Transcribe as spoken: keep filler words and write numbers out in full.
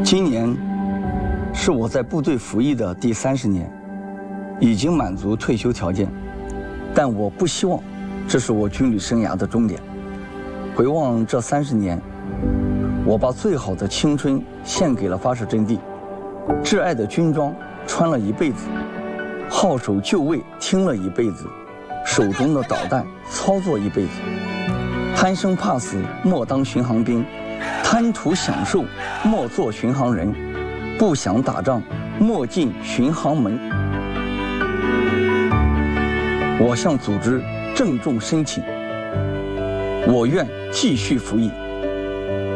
今年是我在部队服役的第三十年，已经满足退休条件，但我不希望这是我军旅生涯的终点。回望这三十年，我把最好的青春献给了发射阵地，挚爱的军装穿了一辈子，号手就位听了一辈子，手中的导弹操作一辈子。贪生怕死莫当巡航兵，贪图享受莫做巡航人，不想打仗莫进巡航门。我向组织郑重申请，我愿继续服役。